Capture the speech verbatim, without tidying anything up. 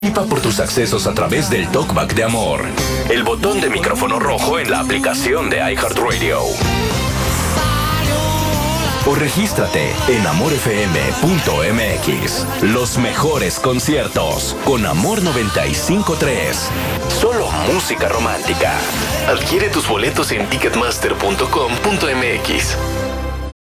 Participa por tus accesos a través del Talkback de Amor, el botón de micrófono rojo en la aplicación de iHeartRadio. O regístrate en amor f m punto m x. Los mejores conciertos con Amor noventa y cinco punto tres. Solo música romántica. Adquiere tus boletos en ticketmaster punto com punto m x.